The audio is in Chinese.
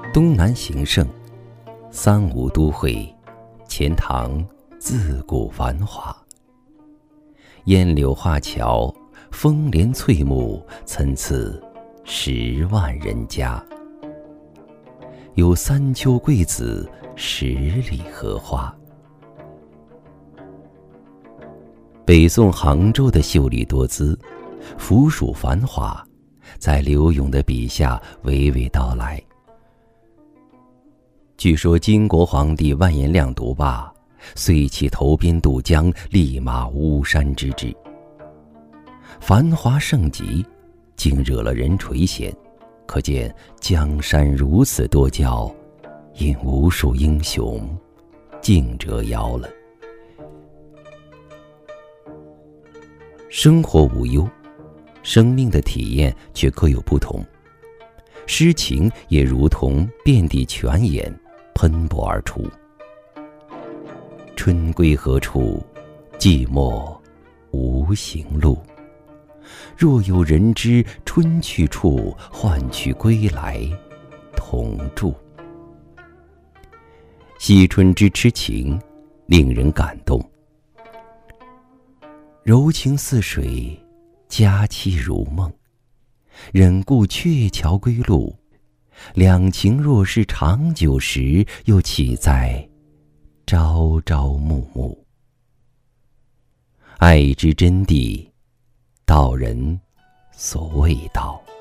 东南形胜，三吴都会，钱塘自古繁华。烟柳画桥，风帘翠幕，参差10万人家。有三秋桂子，10里荷花。北宋杭州的秀丽多姿，府属繁华，在柳永的笔下娓娓道来。据说金国皇帝完颜亮独罢，遂起投鞭渡江，立马巫山之志。繁华盛极，竟惹了人垂涎，可见江山如此多娇，因无数英雄竞折腰了。生活无忧，生命的体验却各有不同。诗情也如同遍地泉眼，喷薄而出。春归何处？寂寞无行路。若有人知春去处，换取归来同住。惜春之痴情，令人感动。柔情似水，佳期如梦。忍顾鹊桥归路，两情若是长久时，又岂在朝朝暮暮。爱之真谛，道人所谓道。